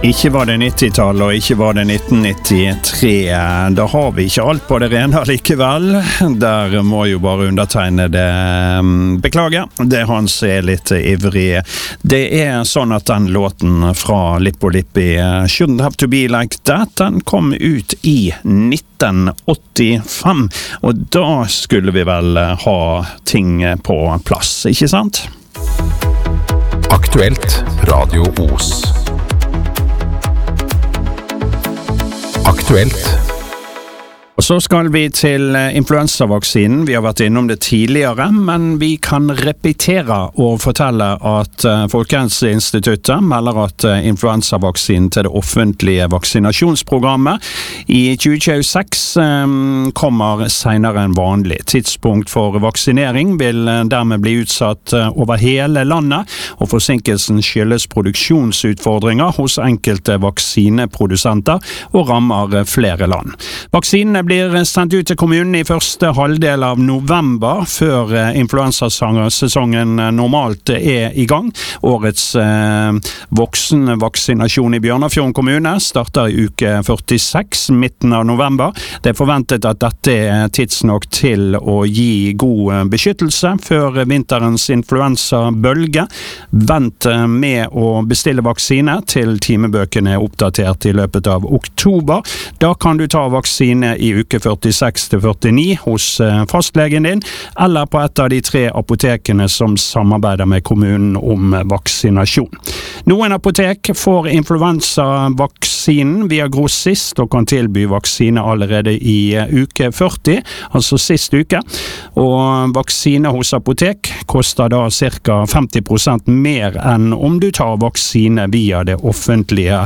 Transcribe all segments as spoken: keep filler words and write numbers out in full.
Ikke var det nittitallet, og ikke var det nitten nittitre. Da har vi ikke alt på det rene likevel. Der må jo bare undertegne det. Beklager, det Hans er litt ivrig. Det er sånn at den låten fra Lippo Lippi, Shouldn't Have To Be Like That, den kom ut i nitten åttifem. Og da skulle vi vel ha ting på plass, ikke sant? Aktuelt Radio Os. Aktuelt. Og så skal vi til influensavaksinen. Vi har vært innom det tidligere, men vi kan repetere og fortelle at Folkehelseinstituttet melder at influensavaksinen til det offentlige vaksinasjonsprogrammet i tjue tjueseks kommer senere enn vanlig. Tidspunkt for vaksinering vil dermed bli utsatt over hele landet, og forsinkelsen skyldes produksjonsutfordringer hos enkelte vaksineprodusenter og rammer flere land. Vaksinene blir sendt ut til kommunen i første halvdel av november, før influensasesongen normalt er i gang. Årets eh, voksenvaksinasjon i Bjørnafjorden kommune starter i uke førtiseks, midten av november. Det er forventet at dette er tidsnok til å gi god beskyttelse før vinterens influensabølge. Vent med å bestille vaksine til timebøkene er oppdatert i løpet av oktober. Da kan du ta vaksine i uke førtiseks til førtini hos fastlegen din, eller på et av de tre apotekene som samarbeider med kommunen om vaksinasjon. Noen apotek får influensavaksinen via grossist og kan tilby vaksine allerede i uke førti, altså sist uke. Og vaksine hos apotek koster da ca. femti prosent mer enn om du tar vaksine via det offentlige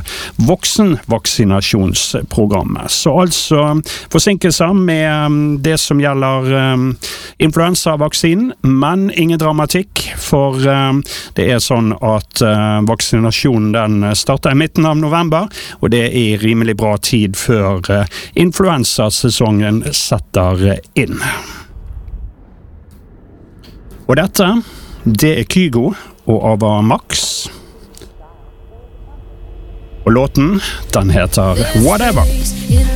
voksenvaksinasjonsprogrammet. Så altså forsinkelser med det som gjelder um, influensavaksinen, men ingen dramatikk, for um, det er sånn at uh, vaksinasjonen den starter i midten av november, og det er rimelig bra tid før uh, influensasesongen setter inn. Og dette, det er Kygo og Ava Max. Og låten, den heter Whatever.